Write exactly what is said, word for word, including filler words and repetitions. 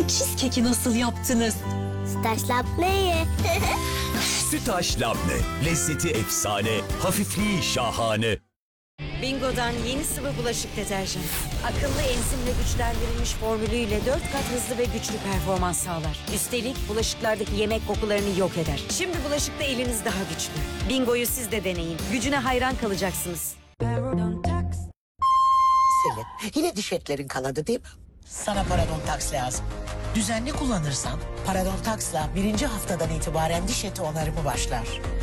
cheesecake'i nasıl yaptınız? Sütaş labneyi. Sütaş labne. Lezzeti efsane, hafifliği şahane. Bingo'dan yeni sıvı bulaşık deterjanı. Akıllı enzimle güçlendirilmiş formülüyle dört kat hızlı ve güçlü performans sağlar. Üstelik bulaşıklardaki yemek kokularını yok eder. Şimdi bulaşıkta eliniz daha güçlü. Bingo'yu siz de deneyin. Gücüne hayran kalacaksınız. Selin, yine diş etlerin kanadı değil mi? Sana Parodontax lazım. Düzenli kullanırsan Parodontax'la birinci haftadan itibaren diş eti onarımı başlar.